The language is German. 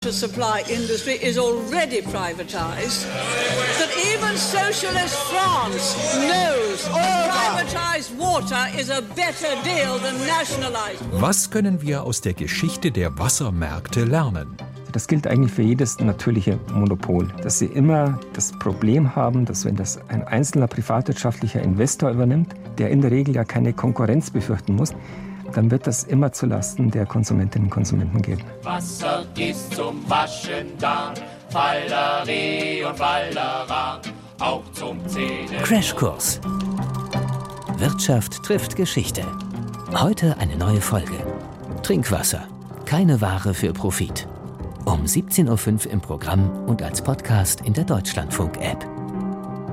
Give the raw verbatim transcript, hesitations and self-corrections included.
water supply industry is already privatized, that even socialist France knows privatized water is a better deal than nationalized water. Was können wir aus der Geschichte der Wassermärkte lernen? Das gilt eigentlich für jedes natürliche Monopol, dass sie immer das Problem haben, dass wenn das ein einzelner privatwirtschaftlicher Investor übernimmt, der in der Regel ja keine Konkurrenz befürchten muss, dann wird das immer zulasten der Konsumentinnen und Konsumenten gehen. Wasser ist zum Waschen da, Fallerei und Fallera, auch zum Zähnen. Crashkurs. Wirtschaft trifft Geschichte. Heute eine neue Folge. Trinkwasser. Keine Ware für Profit. Um siebzehn Uhr fünf im Programm und als Podcast in der Deutschlandfunk-App.